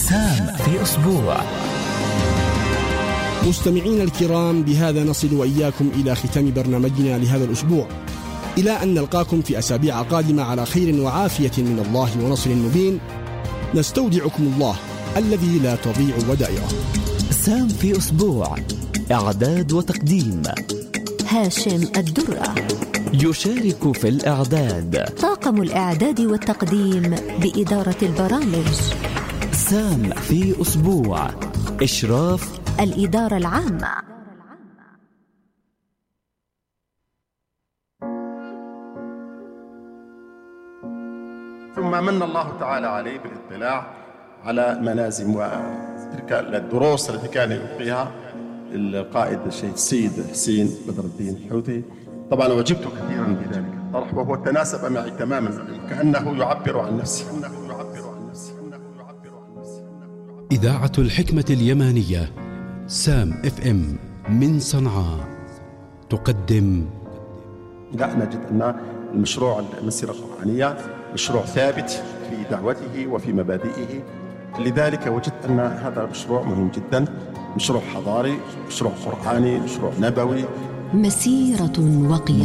سام في أسبوع. مستمعين الكرام، بهذا نصل وإياكم إلى ختام برنامجنا لهذا الأسبوع، إلى أن نلقاكم في أسابيع قادمة على خير وعافية من الله ونصر مبين. نستودعكم الله الذي لا تضيع ودائعه. سام في أسبوع، إعداد وتقديم هاشم الدرة. يشارك في الإعداد طاقم الإعداد والتقديم بإدارة البرامج. سام في أسبوع، إشراف الإدارة العامة. ثم من الله تعالى عليه بالاطلاع على منازم وتلك الدروس التي كان يلقيها القائد السيد حسين بدر الدين الحوثي. طبعا وجبت كثيرا بذلك الطرح، وهو تناسب معي تماما، كأنه يعبر عن نفسه. إذاعة الحكمة اليمانية سام FM من صنعاء تقدم. لا، نجد أن المشروع المسيرة القرآنية مشروع ثابت في دعوته وفي مبادئه، لذلك وجدت أن هذا المشروع مهم جدا، مشروع حضاري، مشروع قرآني، مشروع نبوي. مسيرة وقيم.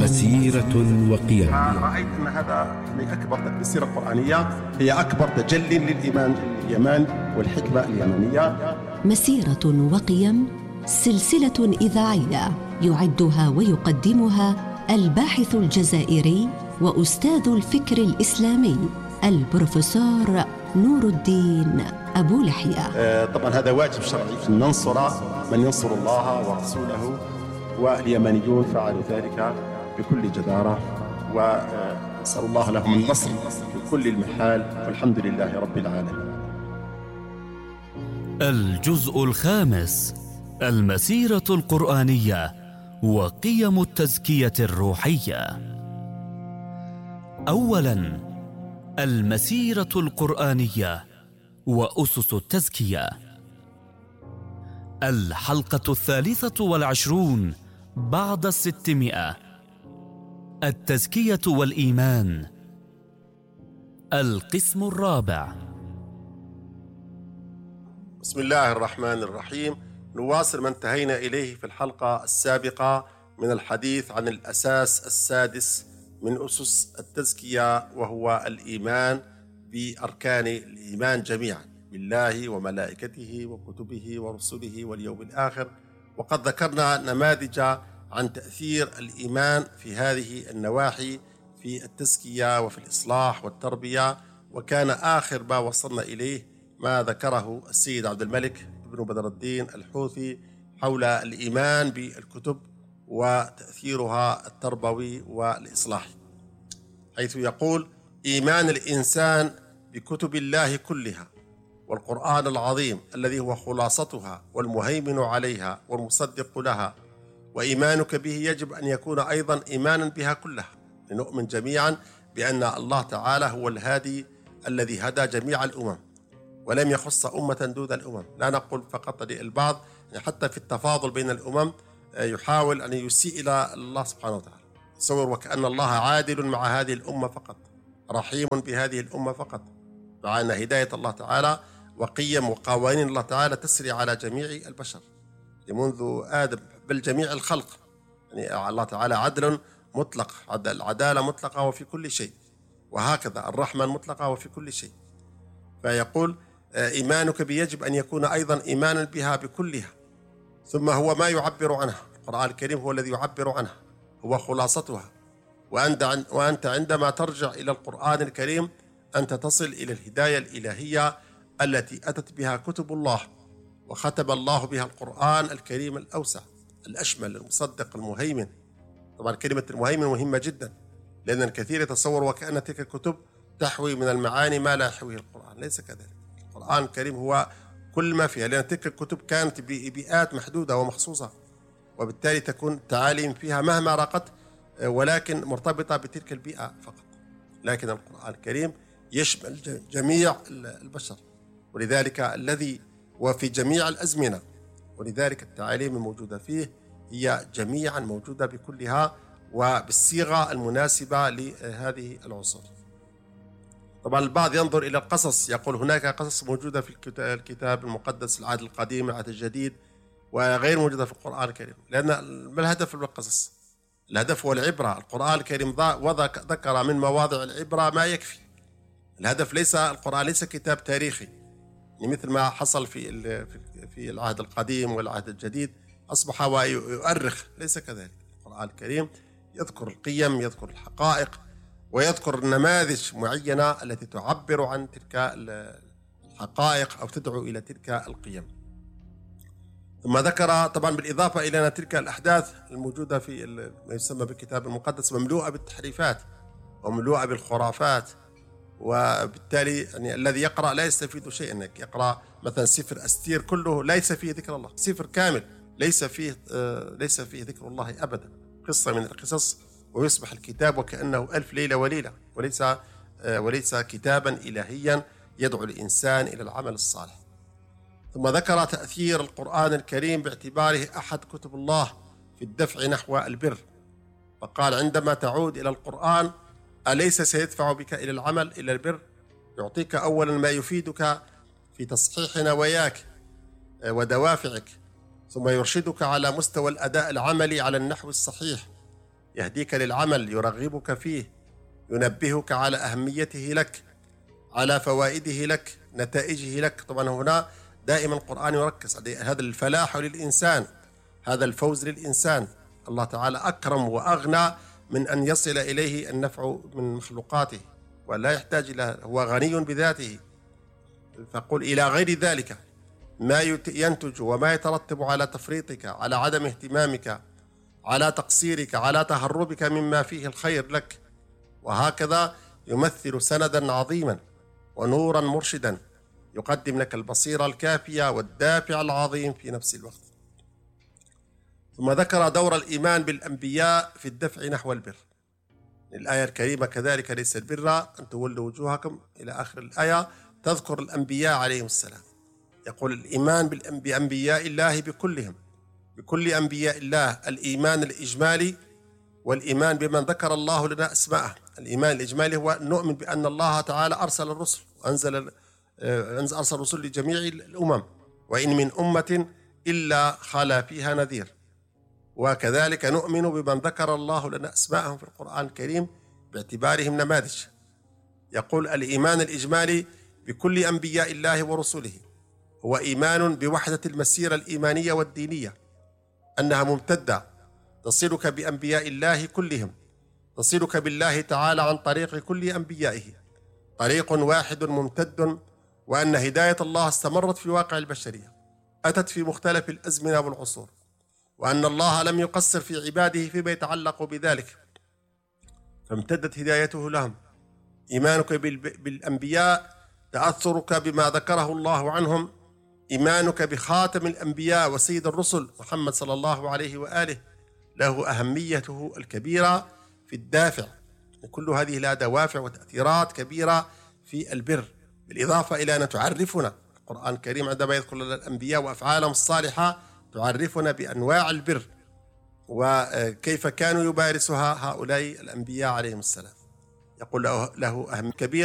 رأيت أن هذا أكبر المسيرة القرآنية هي أكبر تجلي للإيمان اليماني والحكمة اليمانية. مسيرة وقيم، سلسلة إذاعية يعدها ويقدمها الباحث الجزائري وأستاذ الفكر الإسلامي البروفيسور نور الدين أبو لحية. طبعا هذا واجب شرعي أن ننصر من ينصر الله ورسوله، واليمانيون فعلوا ذلك بكل جدارة، ونسأل الله لهم النصر في كل المحال، والحمد لله رب العالمين. الجزء الخامس: المسيرة القرآنية وقيم التزكية الروحية. أولاً، المسيرة القرآنية وأسس التزكية. الحلقة 23 بعد 600. التزكية والإيمان. القسم الرابع. بسم الله الرحمن الرحيم. نواصل ما انتهينا إليه في الحلقة السابقة من الحديث عن الأساس السادس من أسس التزكية، وهو الإيمان بأركان الإيمان جميعا، بالله وملائكته وكتبه ورسله واليوم الآخر. وقد ذكرنا نماذج عن تأثير الإيمان في هذه النواحي في التزكية وفي الإصلاح والتربية، وكان آخر ما وصلنا إليه ما ذكره السيد عبد الملك بن بدر الدين الحوثي حول الإيمان بالكتب وتأثيرها التربوي والإصلاحي، حيث يقول: إيمان الإنسان بكتب الله كلها والقرآن العظيم الذي هو خلاصتها والمهيمن عليها والمصدق لها، وإيمانك به يجب أن يكون أيضا إيمانا بها كلها، لنؤمن جميعا بأن الله تعالى هو الهادي الذي هدى جميع الأمم ولم يخص أمة دون الأمم. لا نقول فقط للبعض، حتى في التفاضل بين الأمم يحاول أن يسيء إلى الله سبحانه وتعالى، تصور وكأن الله عادل مع هذه الأمة فقط، رحيم بهذه الأمة فقط، مع أن هداية الله تعالى وقيم وقوانين الله تعالى تسري على جميع البشر منذ آدم، بل جميع الخلق. يعني الله تعالى عدل مطلق، العدالة مطلقة وفي كل شيء، وهكذا الرحمة مطلقة وفي كل شيء. فيقول: إيمانك بيجب أن يكون أيضا إيمانا بها بكلها، ثم هو ما يعبر عنها. القرآن الكريم هو الذي يعبر عنها، هو خلاصتها. وأنت عندما ترجع إلى القرآن الكريم أنت تصل إلى الهداية الإلهية التي أتت بها كتب الله، وختم الله بها القرآن الكريم الأوسع الأشمل المصدق المهيمن. طبعا كلمة المهيمن مهمة جدا، لأن الكثير يتصور وكأن تلك الكتب تحوي من المعاني ما لا يحويه القرآن. ليس كذلك، القرآن الكريم هو كل ما فيها، لأن تلك الكتب كانت ببيئات محدودة ومخصوصة، وبالتالي تكون التعاليم فيها مهما رقت ولكن مرتبطة بتلك البيئة فقط. لكن القرآن الكريم يشمل جميع البشر، ولذلك الذي وفي جميع الأزمنة، ولذلك التعاليم الموجودة فيه هي جميعا موجودة بكلها وبالصيغة المناسبة لهذه العصور. طبعا البعض ينظر إلى القصص، يقول هناك قصص موجودة في الكتاب المقدس، العهد القديم العهد الجديد، وغير موجودة في القرآن الكريم. لأن ما الهدف من القصص؟ الهدف هو العبرة. القرآن الكريم ذكر من مواضع العبرة ما يكفي. الهدف ليس القرآن ليس كتاب تاريخي مثل ما حصل في العهد القديم والعهد الجديد، أصبح ويؤرخ. ليس كذلك. القرآن الكريم يذكر القيم، يذكر الحقائق، ويذكر نماذج معينة التي تعبر عن تلك الحقائق أو تدعو إلى تلك القيم. ثم ذكر طبعا بالإضافة إلى أن تلك الأحداث الموجودة في ما يسمى بالكتاب المقدس مملوءة بالتحريفات ومملوءة بالخرافات، وبالتالي يعني الذي يقرأ لا يستفيد شيئا. انك يقرأ مثلا سفر أستير كله ليس فيه ذكر الله، سفر كامل ليس فيه ذكر الله أبدا، قصة من القصص، ويصبح الكتاب وكأنه ألف ليلة وليلة، وليس كتابا إلهيا يدعو الإنسان إلى العمل الصالح. ثم ذكر تأثير القرآن الكريم باعتباره أحد كتب الله في الدفع نحو البر، فقال عندما تعود إلى القرآن أليس سيدفع بك إلى العمل إلى البر؟ يعطيك أولا ما يفيدك في تصحيح نواياك ودوافعك، ثم يرشدك على مستوى الأداء العملي على النحو الصحيح، يهديك للعمل، يرغبك فيه، ينبهك على أهميته لك، على فوائده لك، نتائجه لك. طبعا هنا دائما القرآن يركز على هذا الفلاح للإنسان، هذا الفوز للإنسان. الله تعالى أكرم وأغنى من أن يصل إليه النفع من مخلوقاته ولا يحتاج إلى، هو غني بذاته. فقل إلى غير ذلك ما ينتج وما يترتب على تفريطك، على عدم اهتمامك، على تقصيرك، على تهربك مما فيه الخير لك. وهكذا يمثل سندا عظيما ونورا مرشدا يقدم لك البصيرة الكافية والدافع العظيم في نفس الوقت. ثم ذكر دور الإيمان بالأنبياء في الدفع نحو البر. الآية الكريمة كذلك ليس البر أن تولوا وجوهكم إلى آخر الآية، تذكر الأنبياء عليهم السلام. يقول الإيمان بأنبياء الله بكلهم، بكل أنبياء الله، الإيمان الإجمالي والإيمان بمن ذكر الله لنا أسماءه. الإيمان الإجمالي هو نؤمن بأن الله تعالى أرسل الرسل وأرسل الرسل لجميع الأمم، وإن من أمة إلا خلا فيها نذير. وكذلك نؤمن بمن ذكر الله لنا أسماءهم في القرآن الكريم باعتبارهم نماذج. يقول الإيمان الإجمالي بكل أنبياء الله ورسله هو إيمان بوحدة المسيرة الإيمانية والدينية، أنها ممتدة تصلك بأنبياء الله كلهم، تصلك بالله تعالى عن طريق كل أنبيائه، طريق واحد ممتد، وأن هداية الله استمرت في واقع البشرية، أتت في مختلف الأزمنة والعصور، وأن الله لم يقصر في عباده فيما يتعلق بذلك، فامتدت هدايته لهم. إيمانك بالأنبياء تأثرك بما ذكره الله عنهم، إيمانك بخاتم الأنبياء وسيد الرسل محمد صلى الله عليه وآله له أهميته الكبيرة في الدافع. كل هذه لها دوافع وتأثيرات كبيرة في البر، بالإضافة إلى أن تعرفنا القرآن الكريم عندما يذكر لنا الأنبياء وأفعالهم الصالحة تعرفنا بأنواع البر وكيف كانوا يبارسها هؤلاء الأنبياء عليهم السلام. يقول له أهمية كبيرة.